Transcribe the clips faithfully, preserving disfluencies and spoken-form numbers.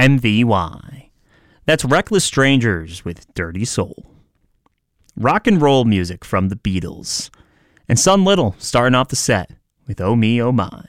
M V Y. That's Reckless Strangers with Dirty Soul. Rock and roll music from the Beatles. And Son Little starting off the set with Oh Me, Oh My.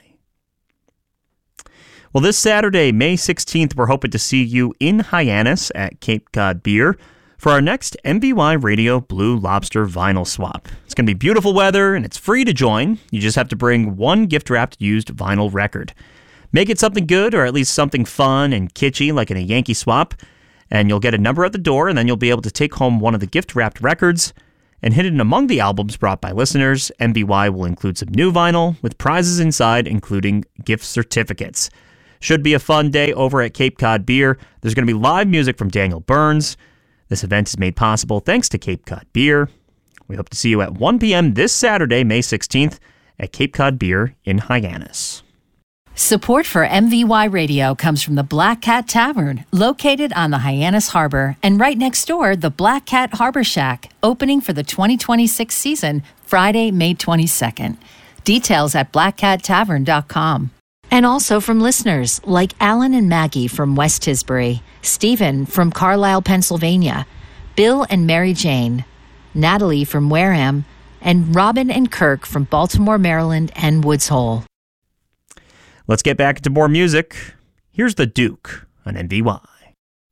Well, this Saturday, May sixteenth, we're hoping to see you in Hyannis at Cape Cod Beer for our next M V Y Radio Blue Lobster vinyl swap. It's going to be beautiful weather, and it's free to join. You just have to bring one gift-wrapped used vinyl record. Make it something good, or at least something fun and kitschy, like in a Yankee swap, and you'll get a number at the door, and then you'll be able to take home one of the gift-wrapped records. And hidden among the albums brought by listeners, M V Y will include some new vinyl, with prizes inside, including gift certificates. Should be a fun day over at Cape Cod Beer. There's going to be live music from Daniel Burns. This event is made possible thanks to Cape Cod Beer. We hope to see you at one p.m. this Saturday, May sixteenth, at Cape Cod Beer in Hyannis. Support for M V Y Radio comes from the Black Cat Tavern, located on the Hyannis Harbor, and right next door, the Black Cat Harbor Shack, opening for the twenty twenty-six season, Friday, May twenty-second. Details at black cat tavern dot com. And also from listeners like Alan and Maggie from West Tisbury, Stephen from Carlisle, Pennsylvania, Bill and Mary Jane, Natalie from Wareham, and Robin and Kirk from Baltimore, Maryland, and Woods Hole. Let's get back into more music. Here's The Duke on M V Y.